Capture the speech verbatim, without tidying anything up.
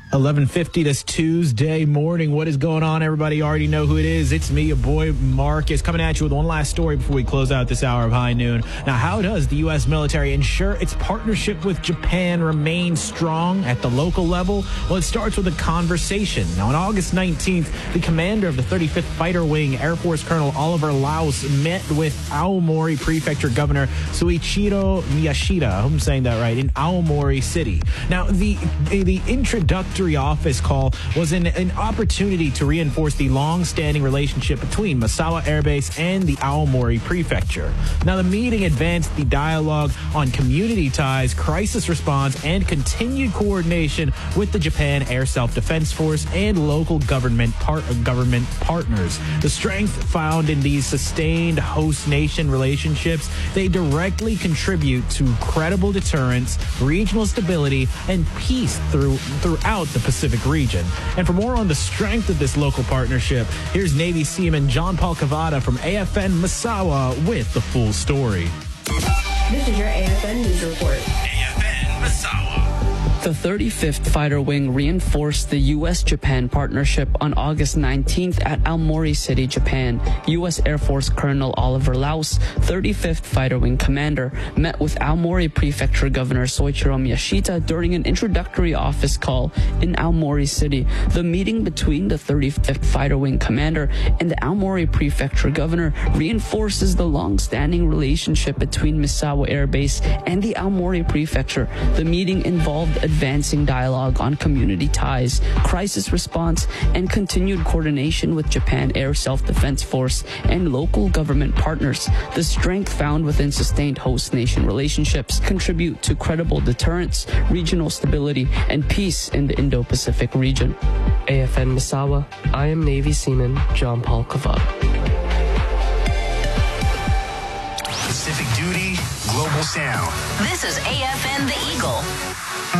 eleven fifty this Tuesday morning. What is going on, everybody? You already know who it is. It's me, your boy Marcus, coming at you with one last story before we close out this hour of High Noon. Now, how does the U S military ensure its partnership with Japan remains strong at the local level? Well, it starts with a conversation. Now, on August nineteenth, the commander of the thirty-fifth Fighter Wing, Air Force Colonel Oliver Laus, met with Aomori Prefecture Governor Suichiro Miyashita. I hope I'm saying that right, in Aomori City. Now, the, the introductory office call was an, an opportunity to reinforce the long-standing relationship between Misawa Air Base and the Aomori Prefecture. Now, the meeting advanced the dialogue on community ties, crisis response, and continued coordination with the Japan Air Self-Defense Force and local government part, government partners. The strength found in these sustained host nation relationships, they directly contribute to credible deterrence, regional stability, and peace through throughout the Pacific region. And for more on the strength of this local partnership, here's Navy Seaman John Paul Cavada from A F N Misawa with the full story. This is your A F N News Report. A F N Misawa. The thirty-fifth Fighter Wing reinforced the U S Japan partnership on August nineteenth at Aomori City, Japan. U S Air Force Colonel Oliver Laus, thirty-fifth Fighter Wing commander, met with Aomori Prefecture Governor Soichiro Miyashita during an introductory office call in Aomori City. The meeting between the thirty-fifth Fighter Wing commander and the Aomori Prefecture Governor reinforces the long-standing relationship between Misawa Air Base and the Aomori Prefecture. The meeting involved advancing dialogue on community ties, crisis response, and continued coordination with Japan Air Self-Defense Force and local government partners. The strength found within sustained host nation relationships contribute to credible deterrence, regional stability, and peace in the Indo-Pacific region. A F N Misawa, I am Navy Seaman John Paul Cavada. Pacific Duty, Global Sound. This is A F N The Eagle.